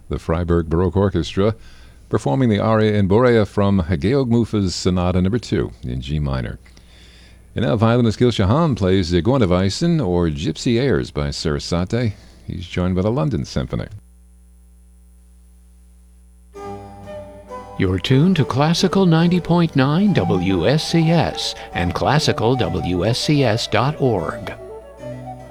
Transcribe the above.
the Freiburg Baroque Orchestra, performing the aria in Borea from Georg Mufa's Sonata No. 2 in G minor. And now violinist Gil Shahan plays Gorneweisen, or Gypsy Airs by Sarasate. He's joined by the London Symphony. You're tuned to Classical 90.9 WSCS and classicalwscs.org.